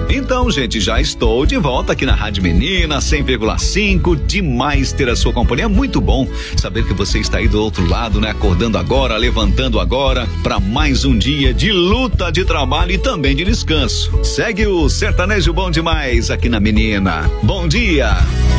Então, gente, já estou de volta aqui na Rádio Menina 100,5. Demais ter a sua companhia. Muito bom saber que você está aí do outro lado, né? Acordando agora, levantando agora para mais um dia de luta, de trabalho e também de descanso. Segue o Sertanejo Bom Demais aqui na Menina. Bom dia.